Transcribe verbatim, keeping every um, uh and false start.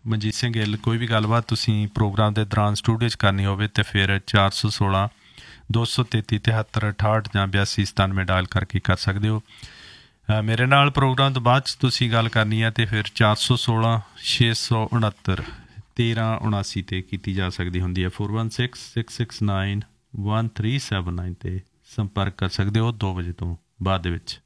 ਮਨਜੀਤ ਸਿੰਘ ਗਿੱਲ। ਕੋਈ ਵੀ ਗੱਲਬਾਤ ਤੁਸੀਂ ਪ੍ਰੋਗਰਾਮ ਦੇ ਦੌਰਾਨ ਸਟੂਡੀਓ 'ਚ ਕਰਨੀ ਹੋਵੇ ਤਾਂ ਫਿਰ ਚਾਰ ਸੌ ਸੋਲਾਂ ਦੋ ਸੌ ਤੇਤੀ ਤਿਹੱਤਰ ਅਠਾਹਠ ਜਾਂ ਬਿਆਸੀ ਸਤਾਨਵੇਂ ਡਾਇਲ ਕਰਕੇ ਕਰ ਸਕਦੇ ਹੋ। ਮੇਰੇ ਨਾਲ ਪ੍ਰੋਗਰਾਮ ਤੋਂ ਬਾਅਦ 'ਚ ਤੁਸੀਂ ਗੱਲ ਕਰਨੀ ਹੈ ਅਤੇ ਫਿਰ ਚਾਰ ਸੌ ਸੋਲਾਂ ਛੇ ਸੌ ਉਣਹੱਤਰ ਤੇਰ੍ਹਾਂ ਉਣਾਸੀ 'ਤੇ ਕੀਤੀ ਜਾ ਸਕਦੀ ਹੁੰਦੀ ਹੈ। Four one six six six nine one three seven nine 'ਤੇ ਸੰਪਰਕ ਕਰ ਸਕਦੇ ਹੋ ਦੋ ਵਜੇ ਤੋਂ ਬਾਅਦ ਦੇ ਵਿੱਚ।